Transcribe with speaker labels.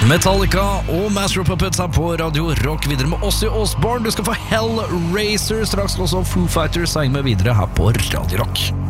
Speaker 1: Metallica og Master of Puppets er på Radio Rock. Videre med Ozzy Osbourne. Du skal få Hellraiser straks, også Foo Fighters. Heng med videre her på Radio Rock.